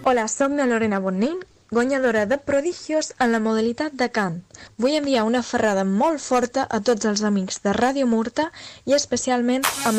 Hola, soc la Lorena Bonnin, guanyadora de Prodigios en la modalitat de cant. Vull enviar una ferrada molt forta a tots els amics de Ràdio Murta i especialment a